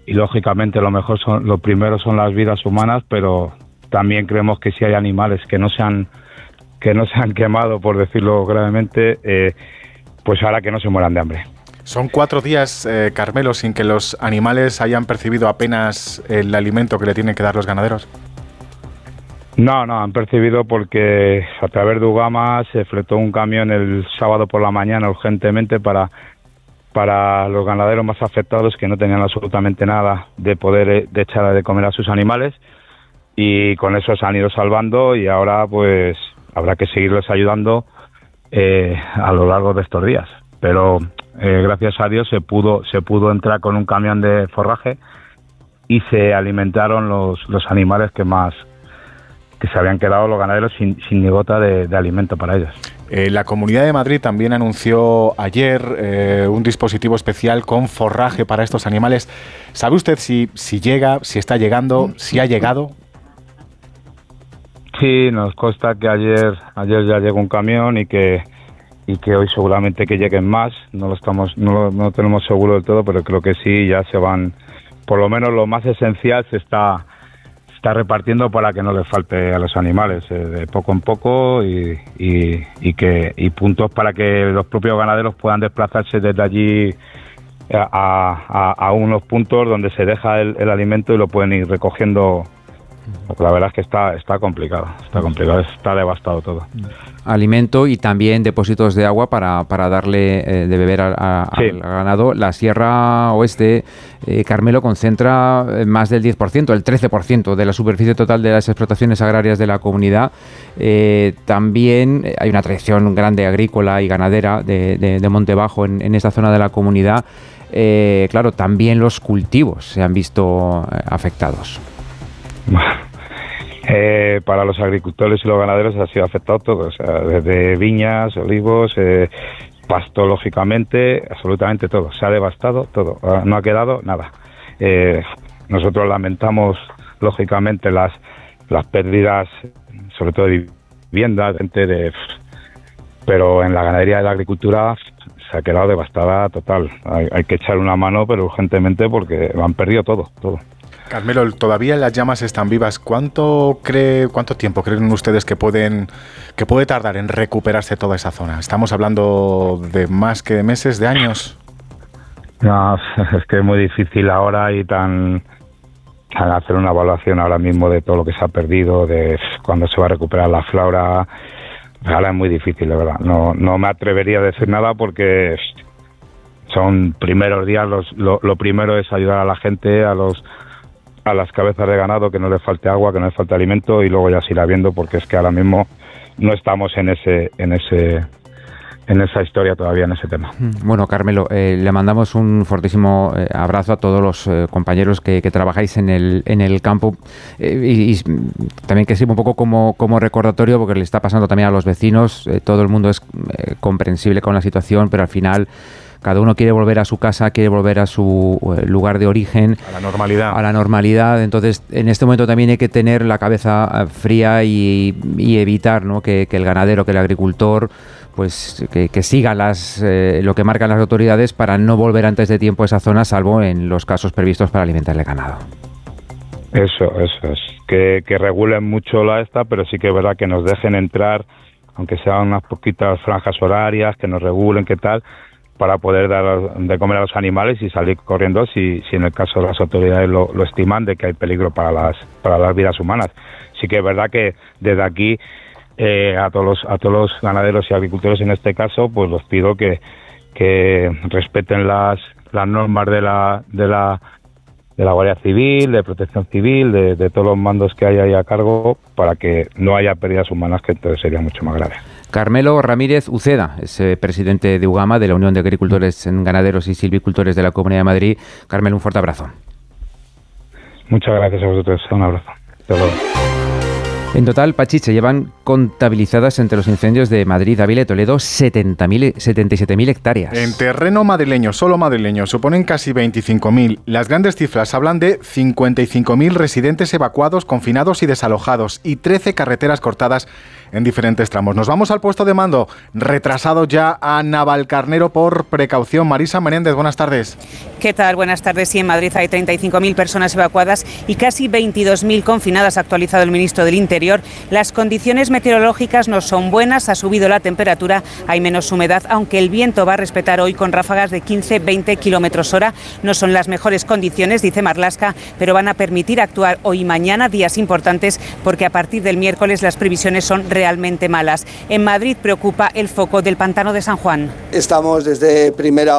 lógicamente lo primero son las vidas humanas, pero también creemos que si hay animales que no se han quemado, por decirlo gravemente, pues ahora que no se mueran de hambre. Son 4 días, Carmelo, sin que los animales hayan percibido apenas el alimento que le tienen que dar los ganaderos. No, han percibido porque a través de Ugama se fletó un camión el sábado por la mañana urgentemente para los ganaderos más afectados que no tenían absolutamente nada de poder de echar de comer a sus animales, y con eso se han ido salvando, y ahora pues habrá que seguirles ayudando a lo largo de estos días. Pero gracias a Dios se pudo entrar con un camión de forraje y se alimentaron los animales que se habían quedado, los ganaderos, sin ni gota de alimento para ellos. La Comunidad de Madrid también anunció ayer un dispositivo especial con forraje para estos animales. ¿Sabe usted si llega, si está llegando, si ha llegado? Sí, nos consta que ayer ya llegó un camión y que hoy seguramente que lleguen más. No lo tenemos seguro del todo, pero creo que sí, ya se van. Por lo menos lo más esencial se está repartiendo para que no les falte a los animales, de poco en poco, y puntos para que los propios ganaderos puedan desplazarse desde allí a unos puntos donde se deja el alimento y lo pueden ir recogiendo. La verdad es que está complicado, está devastado todo. Alimento y también depósitos de agua para darle de beber al ganado. La Sierra Oeste, Carmelo, concentra más del 10%, el 13% de la superficie total de las explotaciones agrarias de la comunidad. También hay una tradición grande agrícola y ganadera de monte bajo en esta zona de la comunidad. Claro, también los cultivos se han visto afectados. Para los agricultores y los ganaderos ha sido afectado todo, o sea, desde viñas, olivos, pasto, lógicamente, absolutamente todo. Se ha devastado todo, no ha quedado nada. Nosotros lamentamos, lógicamente, las pérdidas, sobre todo de viviendas, pero en la ganadería y la agricultura se ha quedado devastada total. Hay que echar una mano, pero urgentemente, porque han perdido todo. Carmelo, todavía las llamas están vivas. ¿Cuánto tiempo creen ustedes que puede tardar en recuperarse toda esa zona? ¿Estamos hablando de más que de meses, de años? No, es que es muy difícil ahora hacer una evaluación ahora mismo de todo lo que se ha perdido, de cuándo se va a recuperar la flora. Ahora es muy difícil, de verdad. No me atrevería a decir nada porque son primeros días. Lo primero es ayudar a la gente, a las cabezas de ganado, que no les falte agua, que no les falte alimento, y luego ya se irá viendo, porque es que ahora mismo no estamos en esa historia todavía, en ese tema. Bueno, Carmelo, le mandamos un fortísimo abrazo a todos los compañeros que trabajáis en el campo, y también que sirva un poco como recordatorio, porque le está pasando también a los vecinos. Todo el mundo es comprensible con la situación, pero al final cada uno quiere volver a su casa, quiere volver a su lugar de origen. A la normalidad. Entonces, en este momento también hay que tener la cabeza fría y evitar, ¿no?, que el ganadero, que el agricultor, pues que siga lo que marcan las autoridades para no volver antes de tiempo a esa zona, salvo en los casos previstos para alimentar el ganado. Eso es. Que regulen mucho pero sí que es verdad que nos dejen entrar, aunque sean unas poquitas franjas horarias, que nos regulen, qué tal, para poder dar de comer a los animales y salir corriendo si en el caso de las autoridades lo estiman, de que hay peligro para las vidas humanas. Sí que es verdad que desde aquí a todos los ganaderos y agricultores, en este caso, pues los pido que respeten las normas de la Guardia Civil, de Protección Civil, de todos los mandos que hay ahí a cargo, para que no haya pérdidas humanas, que entonces sería mucho más grave. Carmelo Ramírez Uceda es presidente de Ugama, de la Unión de Agricultores, Ganaderos y Silvicultores de la Comunidad de Madrid. Carmelo, un fuerte abrazo. Muchas gracias a vosotros. Un abrazo. Hasta luego. En total, Pachi, se llevan contabilizadas entre los incendios de Madrid, Ávila y Toledo 77.000 hectáreas. En terreno madrileño, solo madrileño, suponen casi 25.000. Las grandes cifras hablan de 55.000 residentes evacuados, confinados y desalojados, y 13 carreteras cortadas en diferentes tramos. Nos vamos al puesto de mando, retrasado ya a Navalcarnero por precaución. Marisa Menéndez, buenas tardes. ¿Qué tal? Buenas tardes. Sí, en Madrid hay 35.000 personas evacuadas y casi 22.000 confinadas, ha actualizado el ministro del Interior. Las condiciones meteorológicas no son buenas, ha subido la temperatura, hay menos humedad, aunque el viento va a respetar hoy con ráfagas de 15-20 kilómetros hora. No son las mejores condiciones, dice Marlaska, pero van a permitir actuar hoy y mañana, días importantes, porque a partir del miércoles las previsiones son realmente malas. En Madrid preocupa el foco del pantano de San Juan. Estamos desde primera